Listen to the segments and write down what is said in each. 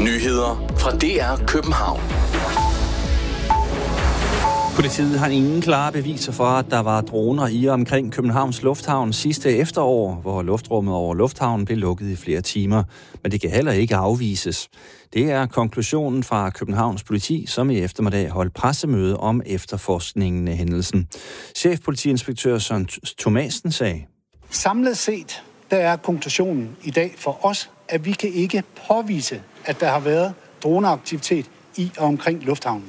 Nyheder fra DR København. Politiet har ingen klare beviser for, at der var droner i og omkring Københavns Lufthavn sidste efterår, hvor luftrummet over lufthavnen blev lukket i flere timer. Men det kan heller ikke afvises. Det er konklusionen fra Københavns politi, som i eftermiddag holdt pressemøde om efterforskningen af hændelsen. Chefpolitiinspektør Søren Thomasen sagde: Samlet set, der er konklusionen i dag for os, at vi kan ikke påvise, at der har været droneaktivitet i og omkring lufthavnen.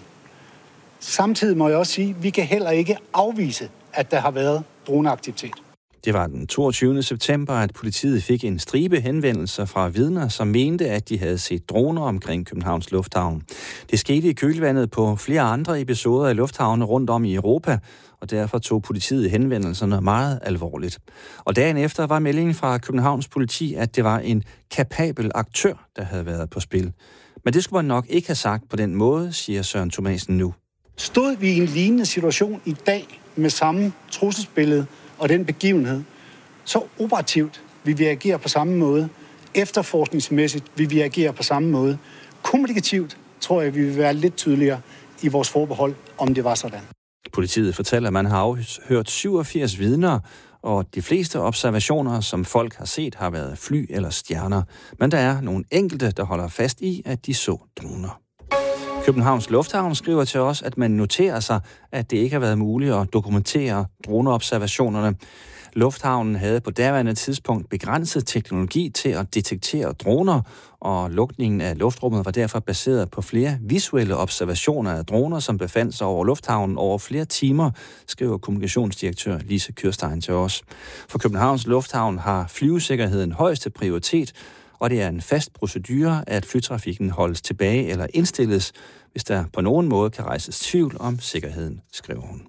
Samtidig må jeg også sige, at vi kan heller ikke afvise, at der har været droneaktivitet. Det var den 22. september, at politiet fik en stribe henvendelser fra vidner, som mente, at de havde set droner omkring Københavns Lufthavn. Det skete i kølvandet på flere andre episoder af lufthavne rundt om i Europa, og derfor tog politiet henvendelserne meget alvorligt. Og dagen efter var meldingen fra Københavns politi, at det var en kapabel aktør, der havde været på spil. Men det skulle man nok ikke have sagt på den måde, siger Søren Thomasen nu. Stod vi i en lignende situation i dag med samme trusselsbillede og den begivenhed, så operativt vil vi agere på samme måde. Efterforskningsmæssigt vil vi agere på samme måde. Kommunikativt tror jeg, vi vil være lidt tydeligere i vores forbehold, om det var sådan. Politiet fortæller, at man har afhørt 87 vidner, og de fleste observationer, som folk har set, har været fly eller stjerner. Men der er nogle enkelte, der holder fast i, at de så droner. Københavns Lufthavn skriver til os, at man noterer sig, at det ikke har været muligt at dokumentere droneobservationerne. Lufthavnen havde på daværende tidspunkt begrænset teknologi til at detektere droner, og lukningen af luftrummet var derfor baseret på flere visuelle observationer af droner, som befandt sig over lufthavnen over flere timer, skriver kommunikationsdirektør Lise Kürstein til os. For Københavns Lufthavn har flyvesikkerheden højeste prioritet, og det er en fast procedure, at flytrafikken holdes tilbage eller indstilles, hvis der på nogen måde kan rejses tvivl om sikkerheden, skriver hun.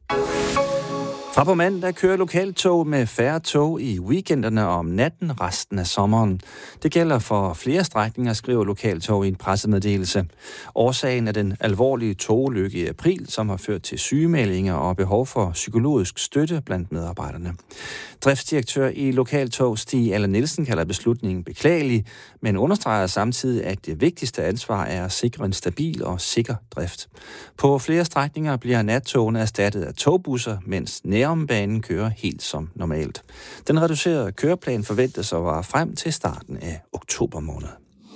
Fra på mandag kører lokaltog med færre tog i weekenderne og om natten resten af sommeren. Det gælder for flere strækninger, skriver lokaltog i en pressemeddelelse. Årsagen er den alvorlige togulykke i april, som har ført til sygemeldinger og behov for psykologisk støtte blandt medarbejderne. Driftsdirektør i lokaltog Stig Allan Nielsen kalder beslutningen beklagelig, men understreger samtidig, at det vigtigste ansvar er at sikre en stabil og sikker drift. På flere strækninger bliver nattogene erstattet af togbusser, mens nærumbanen kører helt som normalt. Den reducerede køreplan forventes at vare frem til starten af oktober måned.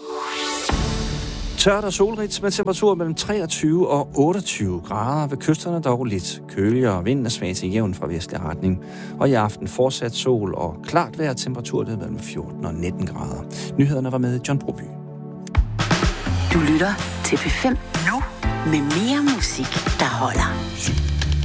Tørt og solrigt med temperaturer mellem 23 og 28 grader. Ved kysterne dog lidt køligere. Vinden er svag til jævn fra vestlig retning. Og i aften fortsat sol og klart vejr. Temperaturen mellem 14 og 19 grader. Nyhederne var med John Broby. Du lytter til P5 nu med mere musik, der holder.